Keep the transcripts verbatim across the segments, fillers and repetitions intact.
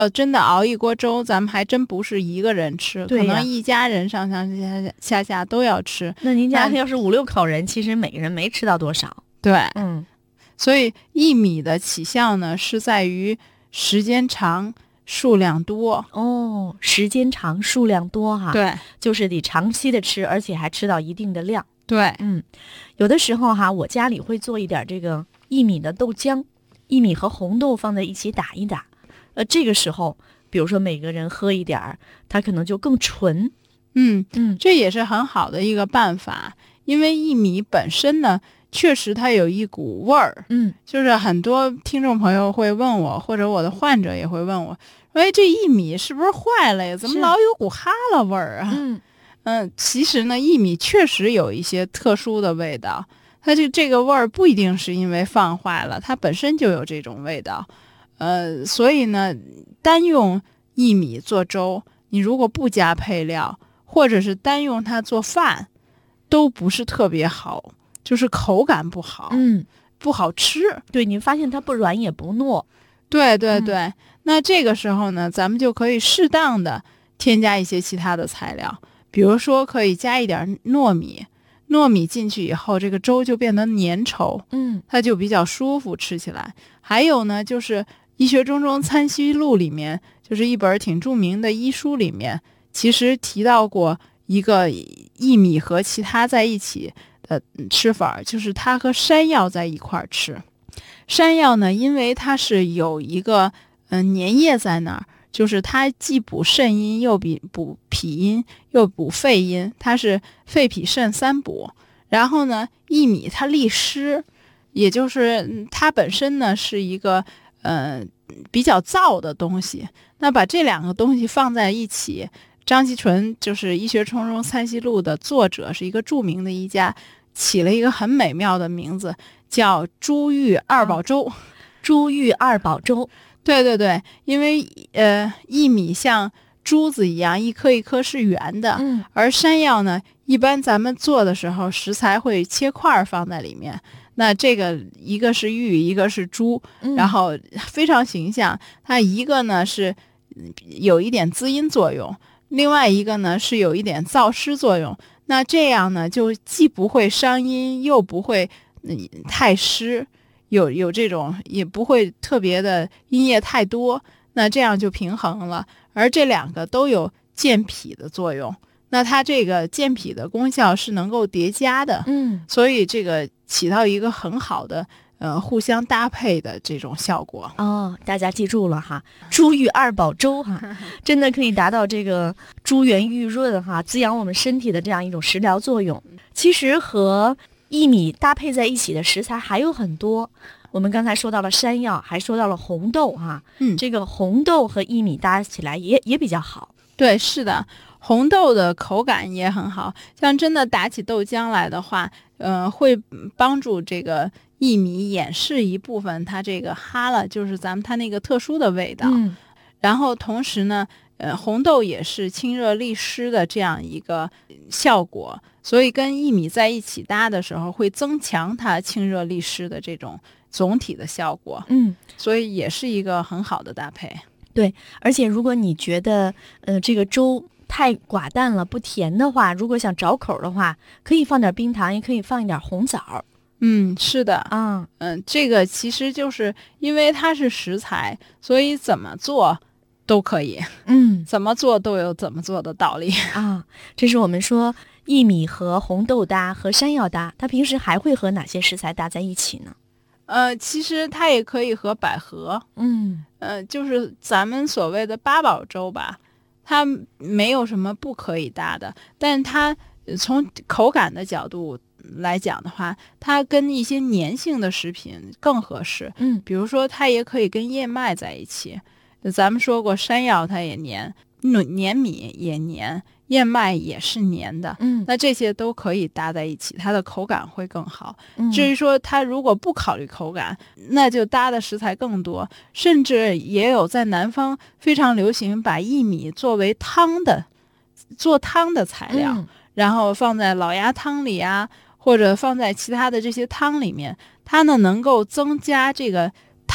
呃，真的熬一锅粥，咱们还真不是一个人吃，可能一家人上上下下下下都要吃。 那您家要是五六口人，其实每个人没吃到多少。 对， 嗯， 所以薏米的起效呢，是在于时间长、数量多。 哦，时间长、数量多哈。 对， 就是得长期的吃，而且还吃到一定的量。 对， 嗯，有的时候哈，我家里会做一点这个薏米的豆浆，薏米和红豆放在一起打一打。呃，这个时候，比如说每个人喝一点儿，它可能就更纯。 嗯嗯， 这也是很好的一个办法，因为薏米本身呢，确实它有一股味儿。 嗯， 就是很多听众朋友会问我，或者我的患者也会问我，说哎，这薏米是不是坏了呀？怎么老有股哈喇味儿啊？ 嗯嗯，其实呢，薏米确实有一些特殊的味道，它这这个味儿不一定是因为放坏了，它本身就有这种味道。呃，所以呢，单用薏米做粥，你如果不加配料，或者是单用它做饭，都不是特别好，就是口感不好， 嗯， 不好吃。 对，你发现它不软也不糯。 对对对、嗯，那这个时候呢，咱们就可以适当的添加一些其他的材料，比如说可以加一点糯米，糯米进去以后，这个粥就变得粘稠， 嗯， 它就比较舒服吃起来。还有呢，就是医学中中参析录里面，就是一本挺著名的医书里面，其实提到过一个薏米和其他在一起的吃法，就是它和山药在一块儿吃。山药呢，因为它是有一个嗯、呃、粘液在那儿，就是它既补肾阴，又比补脾阴，又补肺阴，它是肺脾肾三补。然后呢，薏米它利湿，也就是它本身呢是一个呃比较燥的东西。那把这两个东西放在一起，张锡纯就是《医学中中参析录》的作者，是一个著名的医家，起了一个很美妙的名字，叫珠玉二宝粥。啊、 珠玉二宝粥， 对对对，因为呃薏米像珠子一样，一颗一颗是圆的， 嗯， 而山药呢，一般咱们做的时候食材会切块放在里面。那这个一个是玉，一个是珠， 嗯、 然后非常形象。它一个呢是有一点滋阴作用，另外一个呢是有一点燥湿作用。那这样呢，就既不会伤阴，又不会、嗯、太湿，有有这种也不会特别的阴液太多，那这样就平衡了。而这两个都有健脾的作用，那它这个健脾的功效是能够叠加的， 嗯， 所以这个起到一个很好的呃互相搭配的这种效果。 哦，大家记住了哈，珠玉二宝粥哈，真的可以达到这个珠圆玉润哈，滋养我们身体的这样一种食疗作用。其实和薏米搭配在一起的食材还有很多。我们刚才说到了山药，还说到了红豆哈， 嗯， 这个红豆和薏米搭起来也也比较好。 对，是的，红豆的口感也很好，像真的打起豆浆来的话，呃，会帮助这个薏米掩饰一部分它这个哈了，就是咱们它那个特殊的味道。 嗯， 然后同时呢，呃，红豆也是清热利湿的这样一个效果，所以跟薏米在一起搭的时候，会增强它清热利湿的这种总体的效果。 嗯， 所以也是一个很好的搭配。 对，而且如果你觉得呃这个粥太寡淡了不甜的话，如果想找口的话，可以放点冰糖，也可以放一点红枣。 嗯，是的啊， 嗯，这个其实就是因为它是食材，所以怎么做都可以。 嗯， 怎么做都有怎么做的道理啊。这是我们说薏米和红豆搭，和山药搭，它平时还会和哪些食材搭在一起呢？ 呃，其实它也可以和百合， 嗯， 呃，就是咱们所谓的八宝粥吧，它没有什么不可以搭的，但它从口感的角度来讲的话，它跟一些粘性的食品更合适。 嗯， 比如说它也可以跟燕麦在一起，咱们说过山药它也粘，粘米也粘，燕麦也是粘的， 嗯， 那这些都可以搭在一起，它的口感会更好。 嗯， 至于说它如果不考虑口感，那就搭的食材更多，甚至也有在南方非常流行把薏米作为汤的做汤的材料， 嗯， 然后放在老鸭汤里啊，或者放在其他的这些汤里面，它呢能够增加这个汤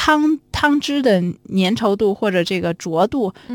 汤汤汁的粘稠度或者这个浊度